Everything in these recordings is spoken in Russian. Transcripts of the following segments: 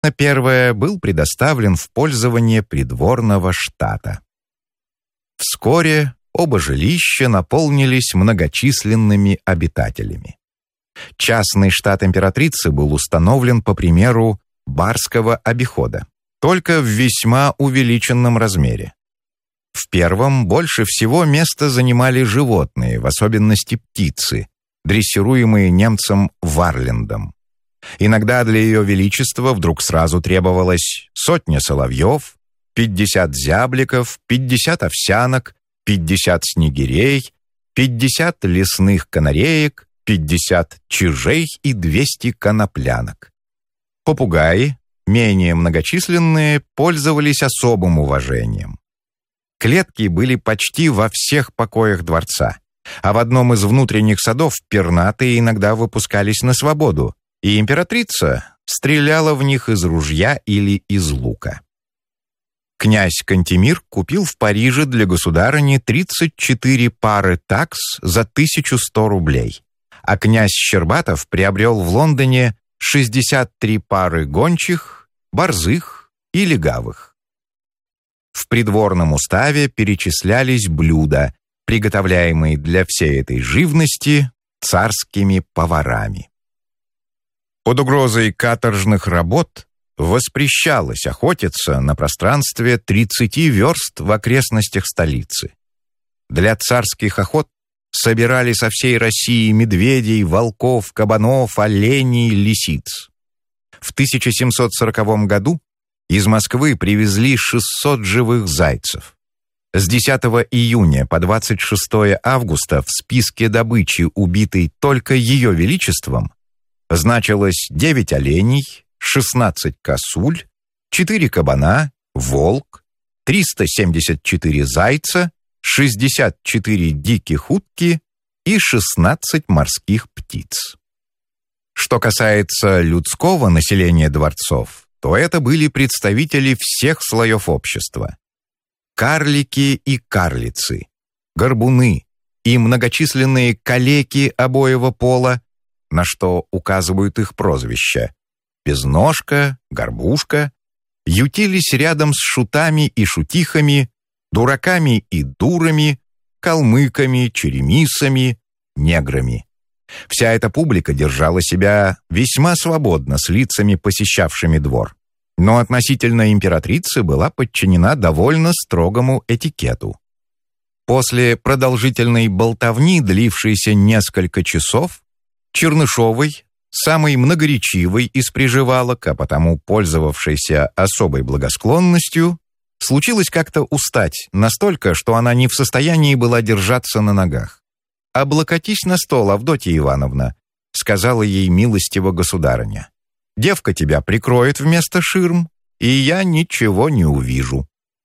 I был предоставлен в пользование придворного штата. Вскоре оба жилища наполнились многочисленными обитателями. Частный штат императрицы был установлен по примеру барского обихода, только в весьма увеличенном размере. В первом больше всего места занимали животные, в особенности птицы, дрессируемые немцем Варлендом. Иногда для Ее Величества вдруг сразу требовалось 100 соловьев, 50 зябликов, 50 овсянок, 50 снегирей, 50 лесных канареек, 50 чижей и 200 коноплянок. Попугаи, менее многочисленные, пользовались особым уважением. Клетки были почти во всех покоях дворца, а в одном из внутренних садов пернатые иногда выпускались на свободу, и императрица стреляла в них из ружья или из лука. Князь Кантемир купил в Париже для государыни 34 пары такс за 1100 рублей, а князь Щербатов приобрел в Лондоне 63 пары гончих, борзых и легавых. В придворном уставе перечислялись блюда, приготовляемые для всей этой живности царскими поварами. Под угрозой каторжных работ воспрещалось охотиться на пространстве 30 верст в окрестностях столицы. Для царских охот собирали со всей России медведей, волков, кабанов, оленей, лисиц. В 1740 году из Москвы привезли 600 живых зайцев. С 10 июня по 26 августа в списке добычи, убитой только Ее Величеством, значилось 9 оленей, 16 косуль, 4 кабана, волк, 374 зайца, 64 диких утки и 16 морских птиц. Что касается людского населения дворцов, то это были представители всех слоев общества. Карлики и карлицы, горбуны и многочисленные калеки обоего пола, на что указывают их прозвища, Безножка, Горбушка, ютились рядом с шутами и шутихами, дураками и дурами, калмыками, черемисами, неграми. Вся эта публика держала себя весьма свободно с лицами, посещавшими двор, но относительно императрицы была подчинена довольно строгому этикету. После продолжительной болтовни, длившейся несколько часов, Чернышовой, самой многоречивой из приживалок, а потому пользовавшейся особой благосклонностью, случилось как-то устать настолько, что она не в состоянии была держаться на ногах. «Облокотись на стол, Авдотья Ивановна», — сказала ей милостиво государыня. «Девка тебя прикроет вместо ширм, и я ничего не увижу».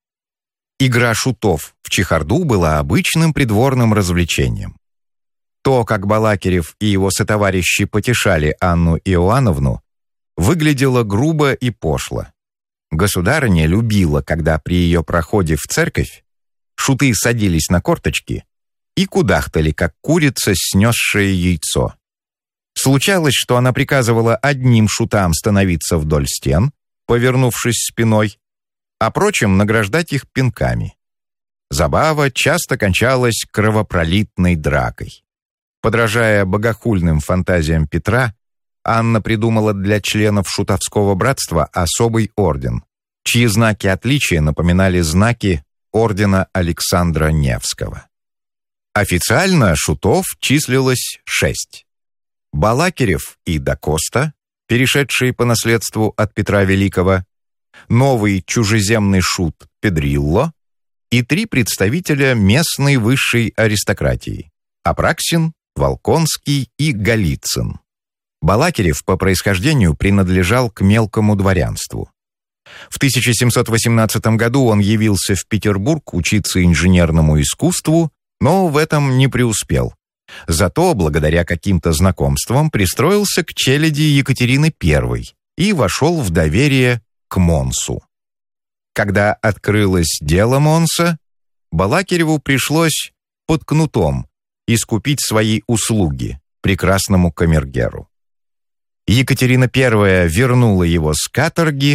Игра шутов в чехарду была обычным придворным развлечением. То, как Балакирев и его сотоварищи потешали Анну Иоанновну, выглядело грубо и пошло. Государыня любила, когда при ее проходе в церковь шуты садились на корточки и кудахтали, как курица, снесшая яйцо. Случалось, что она приказывала одним шутам становиться вдоль стен, повернувшись спиной, а прочим награждать их пинками. Забава часто кончалась кровопролитной дракой. Подражая богохульным фантазиям Петра, Анна придумала для членов шутовского братства особый орден, чьи знаки отличия напоминали знаки ордена Александра Невского. Официально шутов числилось 6. Балакирев и Дакоста, перешедшие по наследству от Петра Великого, новый чужеземный шут Педрилло и 3 представителя местной высшей аристократии – Апраксин, Волконский и Голицын. Балакирев по происхождению принадлежал к мелкому дворянству. В 1718 году он явился в Петербург учиться инженерному искусству, но в этом не преуспел. Зато, благодаря каким-то знакомствам, пристроился к челяди Екатерины I и вошел в доверие к Монсу. Когда открылось дело Монса, Балакиреву пришлось под кнутом искупить свои услуги прекрасному камергеру. Екатерина I вернула его с каторги